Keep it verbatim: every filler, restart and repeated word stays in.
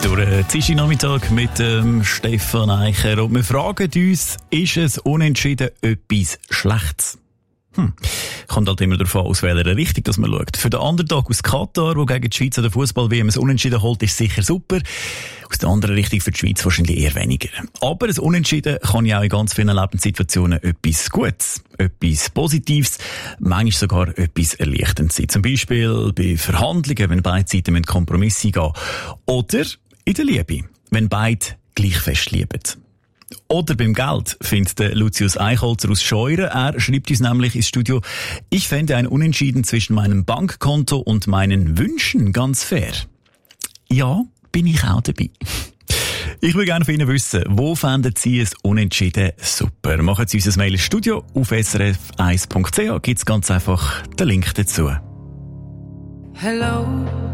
Durch den Dienstagnachmittag mit ähm, Stefan Eicher. Und wir fragen uns, ist es unentschieden etwas Schlechtes? Hm. Kommt halt immer davon aus, welcher Richtung dass man schaut. Für den Underdog aus Katar, der gegen die Schweiz an der Fußball-W M ein Unentschieden holt, ist sicher super. Aus der anderen Richtung für die Schweiz wahrscheinlich eher weniger. Aber ein Unentschieden kann ja auch in ganz vielen Lebenssituationen etwas Gutes, etwas Positives, manchmal sogar etwas Erleichterndes sein. Zum Beispiel bei Verhandlungen, wenn beide Seiten mit Kompromisse gehen. Oder in der Liebe, wenn beide gleich fest lieben. Oder beim Geld, findet der Lucius Eichholzer aus Scheuren. Er schreibt uns nämlich ins Studio, ich fände ein Unentschieden zwischen meinem Bankkonto und meinen Wünschen ganz fair. Ja, bin ich auch dabei. Ich würde gerne von Ihnen wissen, wo fänden Sie es Unentschieden super? Machen Sie uns ein Mail ins Studio auf s r f eins punkt c h, gibt es ganz einfach den Link dazu. Hello.